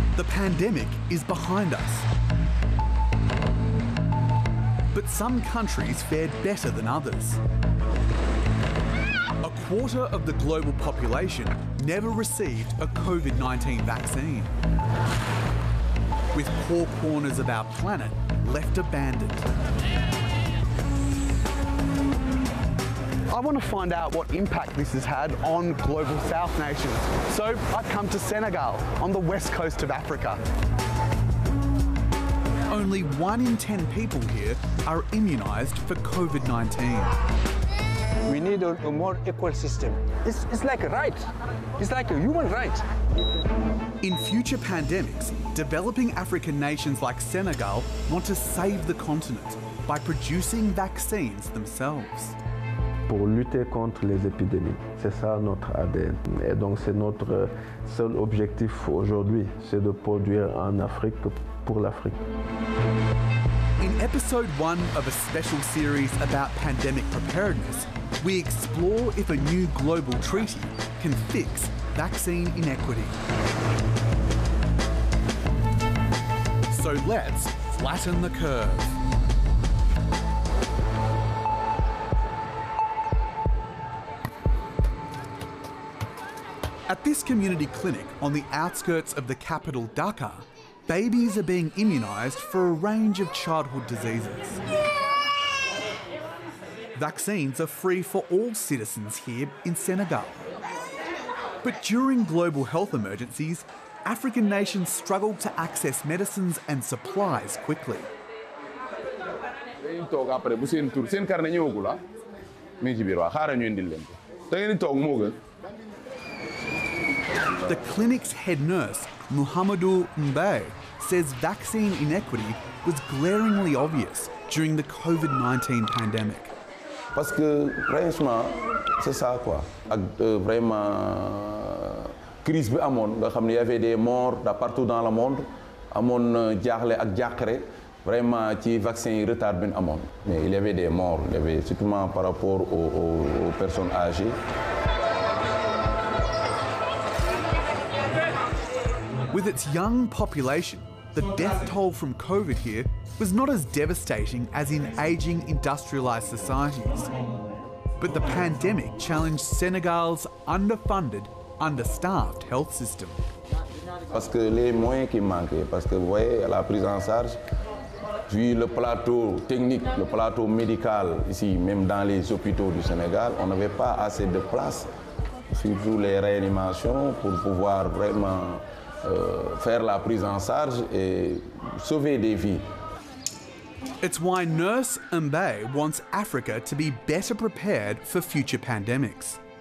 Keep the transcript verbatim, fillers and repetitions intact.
The pandemic is behind us. But some countries fared better than others. A quarter of the global population never received a COVID nineteen vaccine, with core corners of our planet left abandoned. I want to find out what impact this has had on global South nations. So I've come to Senegal, on the west coast of Africa. Only one in ten people here are immunised for COVID nineteen. We need a, a more equal system. It's, it's like a right. It's like a human right. In future pandemics, developing African nations like Senegal want to save the continent by producing vaccines themselves. Pour lutter contre les épidémies. C'est ça notre A D N. Et donc c'est notre seul objectif aujourd'hui, c'est de produire en Afrique pour l'Afrique. In episode one of a special series about pandemic preparedness, we explore if a new global treaty can fix vaccine inequity. So let's flatten the curve. At this community clinic on the outskirts of the capital, Dakar, babies are being immunised for a range of childhood diseases. Vaccines are free for all citizens here in Senegal. But during global health emergencies, African nations struggle to access medicines and supplies quickly. The clinic's head nurse, Muhammadu Mbaye, says vaccine inequity was glaringly obvious during the COVID nineteen pandemic. Parce que franchement, c'est ça quoi. Ak vraiment crise bi amone nga xamni y avait des morts de partout dans le monde, amone jaxlé ak jaxré vraiment ci vaccin yi retard bi amone. Mais il y avait des morts, il y avait surtout par rapport aux, aux, aux personnes âgées. With its young population, the death toll from COVID here was not as devastating as in ageing industrialised societies. But the pandemic challenged Senegal's underfunded, understaffed health system. Parce que les moyens qui manquaient, parce que vous voyez, la prise en charge, vu le plateau technique, le plateau médical, ici, même dans les hôpitaux du Sénégal, on n'avait pas assez de place, surtout les réanimations, pour pouvoir vraiment Euh, faire la prise en charge et sauver des vies. It's why Nurse Mbaye wants Africa to be better prepared for future pandemics.